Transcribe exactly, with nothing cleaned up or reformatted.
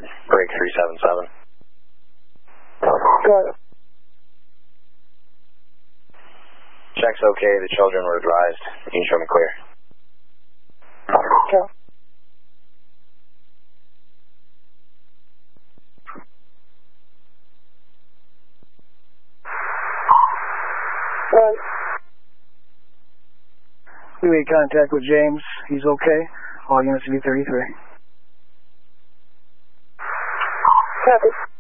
break three seven seven. Got it. Check's okay, the children were advised. You can show me clear. Okay. Right. We made contact with James. He's okay. All units to be thirty-three. Copy.